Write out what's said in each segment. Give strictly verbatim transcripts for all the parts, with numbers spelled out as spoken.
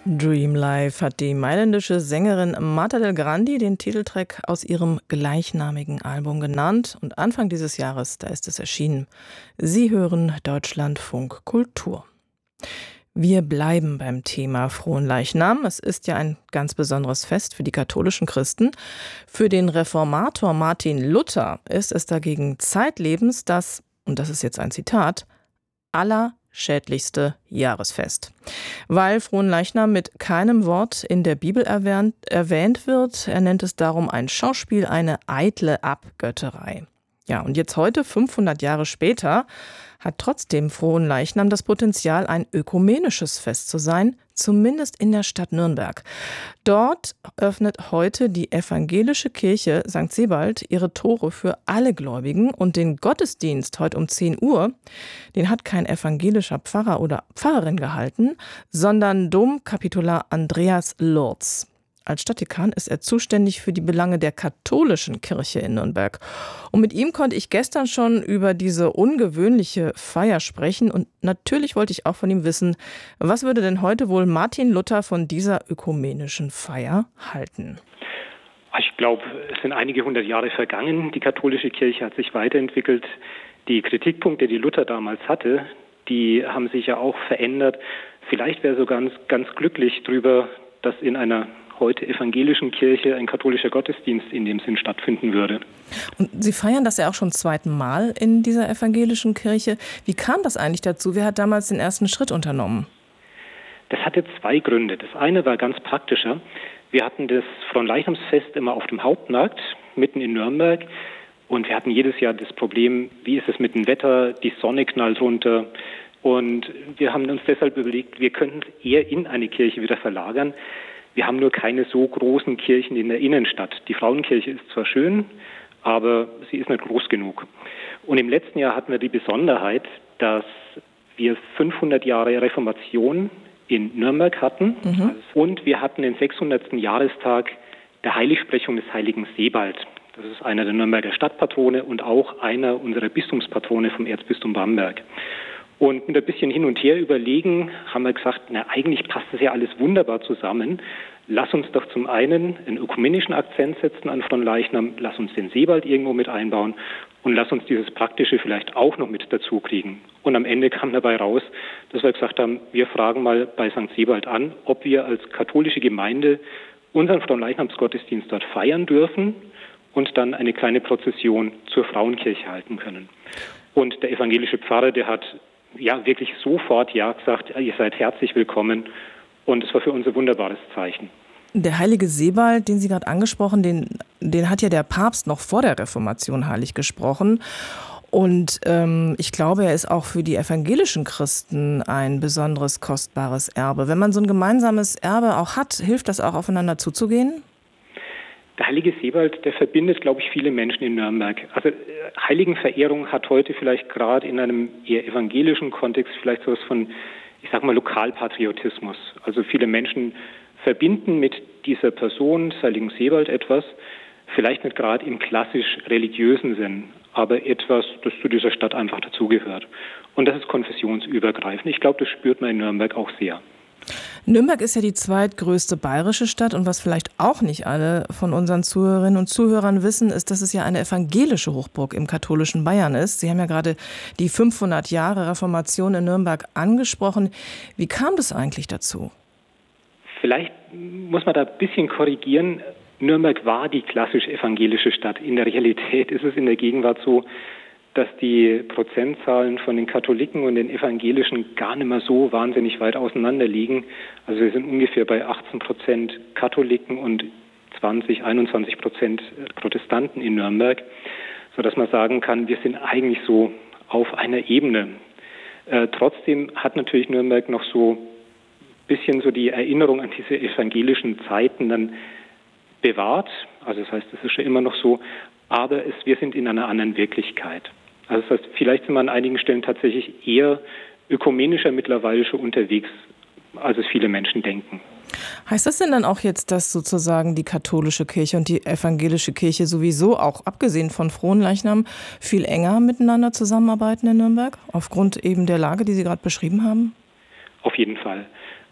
Dream Life hat die mailändische Sängerin Marta del Grandi den Titeltrack aus ihrem gleichnamigen Album genannt und Anfang dieses Jahres, da ist es erschienen. Sie hören Deutschlandfunk Kultur. Wir bleiben beim Thema Fronleichnam. Es ist ja ein ganz besonderes Fest für die katholischen Christen. Für den Reformator Martin Luther ist es dagegen zeitlebens das, und das ist jetzt ein Zitat, aller schädlichste Jahresfest. Weil Fronleichnam mit keinem Wort in der Bibel erwähnt, erwähnt wird, er nennt es darum ein Schauspiel, eine eitle Abgötterei. Ja, und jetzt heute, fünfhundert Jahre später, hat trotzdem Fronleichnam das Potenzial, ein ökumenisches Fest zu sein, zumindest in der Stadt Nürnberg. Dort öffnet heute die evangelische Kirche Sankt Sebald ihre Tore für alle Gläubigen und den Gottesdienst heute um zehn Uhr, den hat kein evangelischer Pfarrer oder Pfarrerin gehalten, sondern Domkapitular Andreas Lurz. Als Stadtdekan ist er zuständig für die Belange der katholischen Kirche in Nürnberg. Und mit ihm konnte ich gestern schon über diese ungewöhnliche Feier sprechen. Und natürlich wollte ich auch von ihm wissen, was würde denn heute wohl Martin Luther von dieser ökumenischen Feier halten? Ich glaube, es sind einige hundert Jahre vergangen. Die katholische Kirche hat sich weiterentwickelt. Die Kritikpunkte, die Luther damals hatte, die haben sich ja auch verändert. Vielleicht wäre er so ganz, ganz glücklich darüber, dass in einer heute evangelischen Kirche ein katholischer Gottesdienst in dem Sinn stattfinden würde. Und Sie feiern das ja auch schon zum zweiten Mal in dieser evangelischen Kirche. Wie kam das eigentlich dazu? Wer hat damals den ersten Schritt unternommen? Das hatte zwei Gründe. Das eine war ganz praktischer. Wir hatten das Fronleichnamsfest immer auf dem Hauptmarkt, mitten in Nürnberg. Und wir hatten jedes Jahr das Problem, wie ist es mit dem Wetter? Die Sonne knallt runter. Und wir haben uns deshalb überlegt, wir könnten es eher in eine Kirche wieder verlagern. Wir haben nur keine so großen Kirchen in der Innenstadt. Die Frauenkirche ist zwar schön, aber sie ist nicht groß genug. Und im letzten Jahr hatten wir die Besonderheit, dass wir fünfhundert Jahre Reformation in Nürnberg hatten. Mhm. Und wir hatten den sechshundertsten Jahrestag der Heiligsprechung des heiligen Sebald. Das ist einer der Nürnberger Stadtpatrone und auch einer unserer Bistumspatrone vom Erzbistum Bamberg. Und mit ein bisschen hin und her überlegen, haben wir gesagt, na, eigentlich passt das ja alles wunderbar zusammen. Lass uns doch zum einen einen ökumenischen Akzent setzen an Fronleichnam, lass uns den Sebald irgendwo mit einbauen und lass uns dieses Praktische vielleicht auch noch mit dazu kriegen. Und am Ende kam dabei raus, dass wir gesagt haben, wir fragen mal bei Sankt Sebald an, ob wir als katholische Gemeinde unseren Fronleichnamsgottesdienst dort feiern dürfen und dann eine kleine Prozession zur Frauenkirche halten können. Und der evangelische Pfarrer, der hat ja wirklich sofort ja gesagt, ihr seid herzlich willkommen. Und es war für uns ein wunderbares Zeichen. Der heilige Sebald, den Sie gerade angesprochen, den, den hat ja der Papst noch vor der Reformation heilig gesprochen. Und ähm, ich glaube, er ist auch für die evangelischen Christen ein besonderes, kostbares Erbe. Wenn man so ein gemeinsames Erbe auch hat, hilft das auch, aufeinander zuzugehen? Der heilige Sebald, der verbindet, glaube ich, viele Menschen in Nürnberg. Also Heiligenverehrung hat heute vielleicht gerade in einem eher evangelischen Kontext vielleicht so was von, ich sag mal, Lokalpatriotismus. Also viele Menschen verbinden mit dieser Person, des heiligen Sebald, etwas, vielleicht nicht gerade im klassisch religiösen Sinn, aber etwas, das zu dieser Stadt einfach dazugehört. Und das ist konfessionsübergreifend. Ich glaube, das spürt man in Nürnberg auch sehr. Nürnberg ist ja die zweitgrößte bayerische Stadt und was vielleicht auch nicht alle von unseren Zuhörerinnen und Zuhörern wissen, ist, dass es ja eine evangelische Hochburg im katholischen Bayern ist. Sie haben ja gerade die fünfhundert Jahre Reformation in Nürnberg angesprochen. Wie kam das eigentlich dazu? Vielleicht muss man da ein bisschen korrigieren. Nürnberg war die klassisch evangelische Stadt. In der Realität ist es in der Gegenwart so, dass die Prozentzahlen von den Katholiken und den Evangelischen gar nicht mehr so wahnsinnig weit auseinander liegen. Also wir sind ungefähr bei achtzehn Prozent Katholiken und zwanzig, einundzwanzig Prozent Protestanten in Nürnberg, sodass man sagen kann, wir sind eigentlich so auf einer Ebene. Äh, trotzdem hat natürlich Nürnberg noch so ein bisschen so die Erinnerung an diese evangelischen Zeiten dann bewahrt. Also das heißt, es ist schon immer noch so, aber es, wir sind in einer anderen Wirklichkeit. Also das heißt, vielleicht sind wir an einigen Stellen tatsächlich eher ökumenischer mittlerweile schon unterwegs, als es viele Menschen denken. Heißt das denn dann auch jetzt, dass sozusagen die katholische Kirche und die evangelische Kirche sowieso auch, abgesehen von Fronleichnam, viel enger miteinander zusammenarbeiten in Nürnberg, aufgrund eben der Lage, die Sie gerade beschrieben haben? Auf jeden Fall.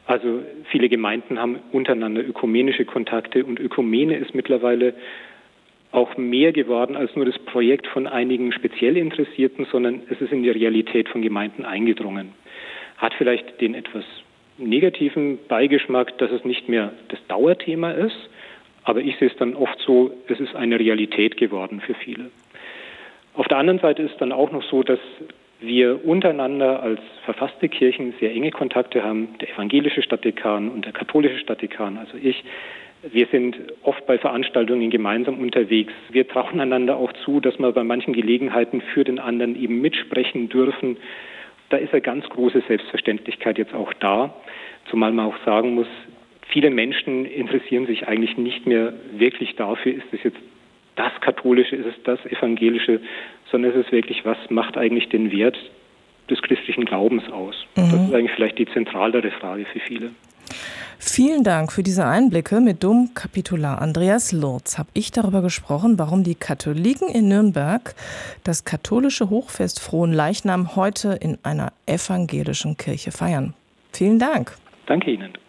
Also viele Gemeinden haben untereinander ökumenische Kontakte und Ökumene ist mittlerweile auch mehr geworden als nur das Projekt von einigen speziell Interessierten, sondern es ist in die Realität von Gemeinden eingedrungen. Hat vielleicht den etwas negativen Beigeschmack, dass es nicht mehr das Dauerthema ist, aber ich sehe es dann oft so, es ist eine Realität geworden für viele. Auf der anderen Seite ist dann auch noch so, dass wir untereinander als verfasste Kirchen sehr enge Kontakte haben, der evangelische Stadtdekan und der katholische Stadtdekan, also ich. Wir sind oft bei Veranstaltungen gemeinsam unterwegs. Wir trauen einander auch zu, dass wir bei manchen Gelegenheiten für den anderen eben mitsprechen dürfen. Da ist eine ganz große Selbstverständlichkeit jetzt auch da, zumal man auch sagen muss, viele Menschen interessieren sich eigentlich nicht mehr wirklich dafür, ist es jetzt das Katholische, ist es das Evangelische, sondern es ist wirklich, was macht eigentlich den Wert des christlichen Glaubens aus? Mhm. Das ist eigentlich vielleicht die zentralere Frage für viele. Vielen Dank für diese Einblicke. Mit Domkapitular Andreas Lurz habe ich darüber gesprochen, warum die Katholiken in Nürnberg das katholische Hochfest Fronleichnam heute in einer evangelischen Kirche feiern. Vielen Dank. Danke Ihnen.